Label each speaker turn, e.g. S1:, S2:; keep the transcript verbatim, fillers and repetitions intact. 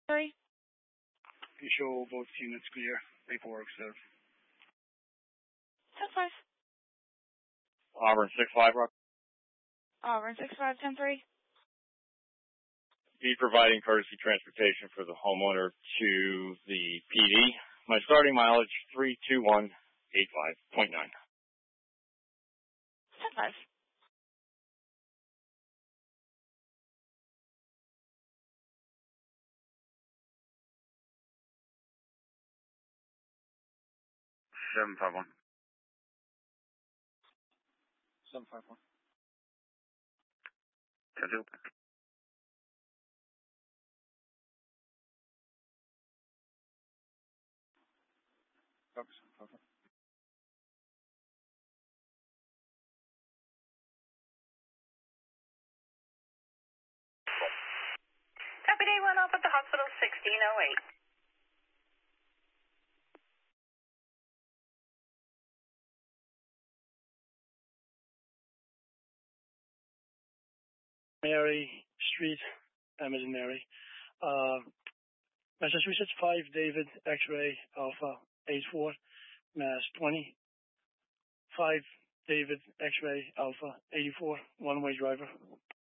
S1: Sorry?
S2: You show both units clear. Paperwork served.
S1: ten five.
S3: Auburn six five, Rock.
S1: Auburn six five ten three.
S3: Be providing courtesy transportation for the homeowner to the P D. My starting mileage, three two one eight five point nine.
S1: ten five.
S3: seven five one.
S2: seven five one.
S3: ten two.
S2: Copy, seven five one.
S4: Copy day one off at the hospital sixteen oh eight.
S2: Mary Street, Amazon Mary. Uh, Massachusetts five, David, X-ray, Alpha, eight four, Mass twenty. five, David, X-ray, Alpha, eighty-four, one-way driver.